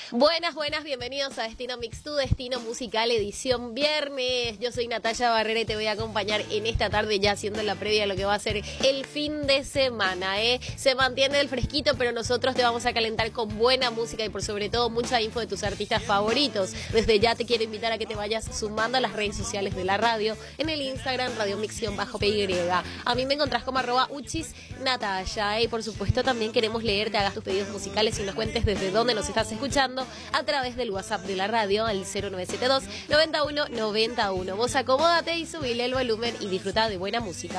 Buenas, bienvenidos a Destino Mix, tu destino musical, edición viernes. Yo soy Natalia Barrera y te voy a acompañar en esta tarde ya haciendo la previa de lo que va a ser el fin de semana, Se mantiene el fresquito, pero nosotros te vamos a calentar con buena música y por sobre todo mucha info de tus artistas favoritos. Desde ya te quiero invitar a que te vayas sumando a las redes sociales de la radio, en el Instagram, Radio Mix_PY. A mí me encontrás como @uchisnataya, y por supuesto también queremos leerte, hagas tus pedidos musicales y nos cuentes desde dónde nos estás escuchando a través del WhatsApp de la radio al 0972 91 91. Vos acomódate y subile el volumen y disfruta de buena música.